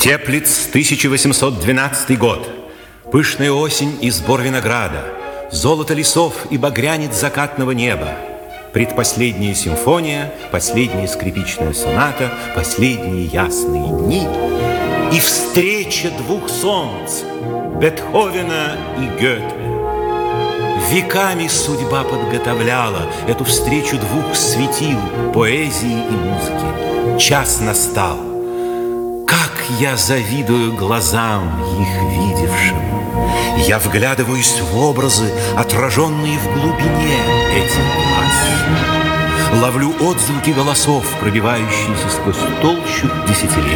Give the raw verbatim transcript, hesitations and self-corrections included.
Теплиц, тысяча восемьсот двенадцатый год. Пышная осень и сбор винограда, золото лесов и багрянец закатного неба. Предпоследняя симфония, последняя скрипичная соната, последние ясные дни и встреча двух солнц – Бетховена и Гёте. Веками судьба подготовляла эту встречу двух светил поэзии и музыки. Час настал. Как я завидую глазам их видевшим! Я вглядываюсь в образы, отраженные в глубине этих глаз. Ловлю отзвуки голосов, пробивающиеся сквозь толщу десятилетий.